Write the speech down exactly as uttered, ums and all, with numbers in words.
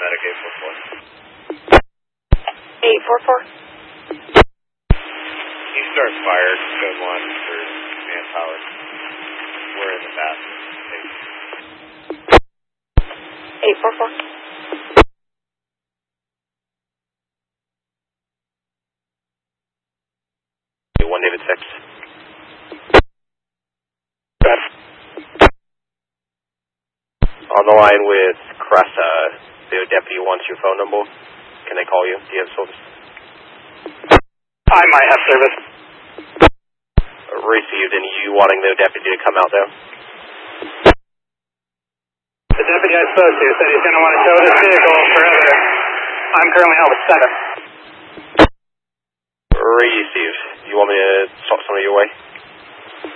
paramedic eight four four. eight four four. You start fired, code one for manpower. We're in the bathroom. eight four four. one David six. On the line with Cressa, the deputy wants your phone number. Can they call you? Do you have service? I might have service. Received, and you wanting the deputy to come out there? The deputy I spoke to said he's going to want to tow this vehicle forever. I'm currently out with seven. Received. You want me to stop some of your way?